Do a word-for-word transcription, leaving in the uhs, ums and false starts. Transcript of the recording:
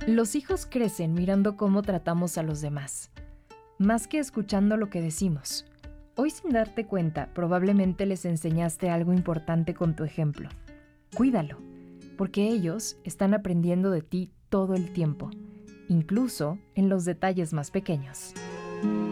Los hijos crecen mirando cómo tratamos a los demás, más que escuchando lo que decimos. Hoy, sin darte cuenta, probablemente les enseñaste algo importante con tu ejemplo. Cuídalo, porque ellos están aprendiendo de ti todo el tiempo, incluso en los detalles más pequeños.